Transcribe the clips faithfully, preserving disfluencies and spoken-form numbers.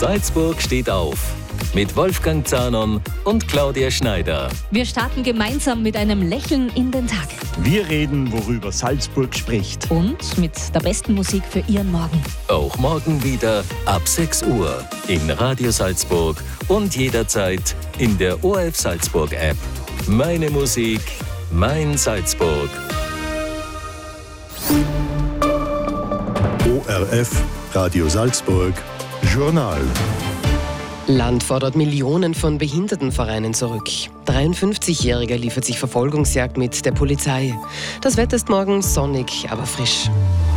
Salzburg steht auf. Mit Wolfgang Zahnon und Claudia Schneider. Wir starten gemeinsam mit einem Lächeln in den Tag. Wir reden, worüber Salzburg spricht. Und mit der besten Musik für Ihren Morgen. Auch morgen wieder ab sechs Uhr in Radio Salzburg und jederzeit in der O R F Salzburg App. Meine Musik, mein Salzburg. O R F Radio Salzburg Journal. Land fordert Millionen von Behindertenvereinen zurück. dreiundfünfzigjähriger liefert sich Verfolgungsjagd mit der Polizei. Das Wetter ist morgen sonnig, aber frisch.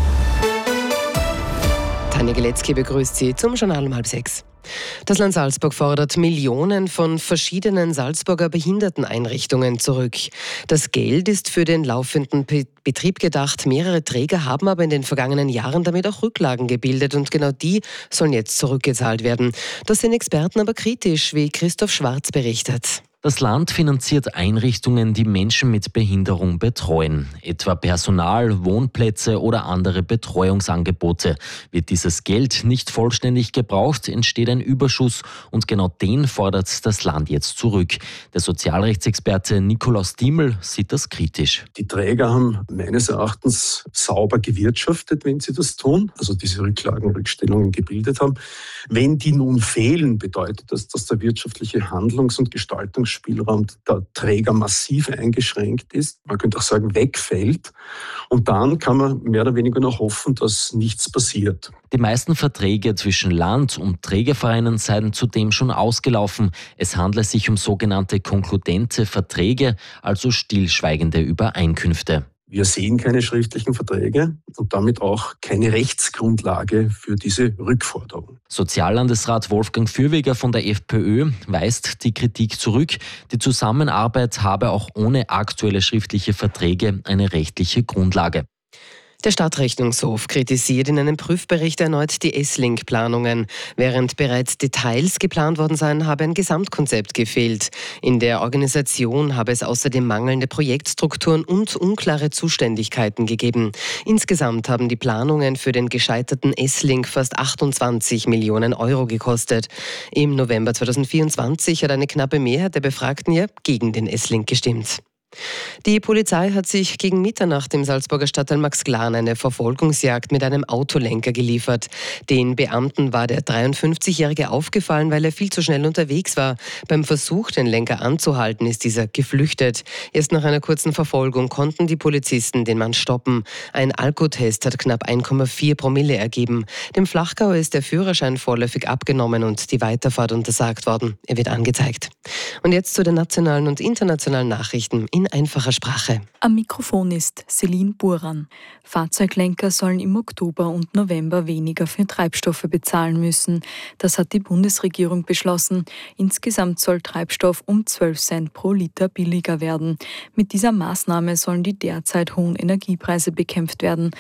Tanja Geletzky begrüßt Sie zum Journal um halb sechs. Das Land Salzburg fordert Millionen von verschiedenen Salzburger Behinderteneinrichtungen zurück. Das Geld ist für den laufenden Be- Betrieb gedacht. Mehrere Träger haben aber in den vergangenen Jahren damit auch Rücklagen gebildet und genau die sollen jetzt zurückgezahlt werden. Das sehen Experten aber kritisch, wie Christoph Schwarz berichtet. Das Land finanziert Einrichtungen, die Menschen mit Behinderung betreuen, etwa Personal, Wohnplätze oder andere Betreuungsangebote. Wird dieses Geld nicht vollständig gebraucht, entsteht ein Überschuss und genau den fordert das Land jetzt zurück. Der Sozialrechtsexperte Nikolaus Diemel sieht das kritisch. Die Träger haben meines Erachtens sauber gewirtschaftet, wenn sie das tun, also diese Rücklagen, Rückstellungen gebildet haben. Wenn die nun fehlen, bedeutet das, dass der wirtschaftliche Handlungs- und Gestaltungsspielraum der Träger massiv eingeschränkt ist. Man könnte auch sagen, wegfällt. Und dann kann man mehr oder weniger noch hoffen, dass nichts passiert. Die meisten Verträge zwischen Land und Trägervereinen seien zudem schon ausgelaufen. Es handle sich um sogenannte konkludente Verträge, also stillschweigende Übereinkünfte. Wir sehen keine schriftlichen Verträge und damit auch keine Rechtsgrundlage für diese Rückforderung. Soziallandesrat Wolfgang Fürwiger von der FPÖ weist die Kritik zurück. Die Zusammenarbeit habe auch ohne aktuelle schriftliche Verträge eine rechtliche Grundlage. Der Stadtrechnungshof kritisiert in einem Prüfbericht erneut die S-Link-Planungen. Während bereits Details geplant worden seien, habe ein Gesamtkonzept gefehlt. In der Organisation habe es außerdem mangelnde Projektstrukturen und unklare Zuständigkeiten gegeben. Insgesamt haben die Planungen für den gescheiterten S-Link fast achtundzwanzig Millionen Euro gekostet. Im November zweitausendvierundzwanzig hat eine knappe Mehrheit der Befragten ja gegen den S-Link gestimmt. Die Polizei hat sich gegen Mitternacht im Salzburger Stadtteil Maxglan eine Verfolgungsjagd mit einem Autolenker geliefert. Den Beamten war der dreiundfünfzigjährige aufgefallen, weil er viel zu schnell unterwegs war. Beim Versuch, den Lenker anzuhalten, ist dieser geflüchtet. Erst nach einer kurzen Verfolgung konnten die Polizisten den Mann stoppen. Ein Alkotest hat knapp eins Komma vier Promille ergeben. Dem Flachgauer ist der Führerschein vorläufig abgenommen und die Weiterfahrt untersagt worden. Er wird angezeigt. Und jetzt zu den nationalen und internationalen Nachrichten in einfacher Sprache. Am Mikrofon ist Celine Buran. Fahrzeuglenker sollen im Oktober und November weniger für Treibstoffe bezahlen müssen. Das hat die Bundesregierung beschlossen. Insgesamt soll Treibstoff um zwölf Cent pro Liter billiger werden. Mit dieser Maßnahme sollen die derzeit hohen Energiepreise bekämpft werden.